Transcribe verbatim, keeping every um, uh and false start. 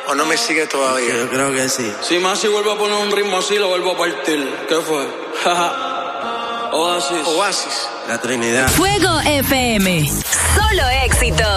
¿O no me sigue todavía? Yo creo que sí. Si Masi vuelve a poner un ritmo así, lo vuelvo a partir. ¿Qué fue? Oasis. Oasis. La Trinidad. Fuego F M. Solo éxitos.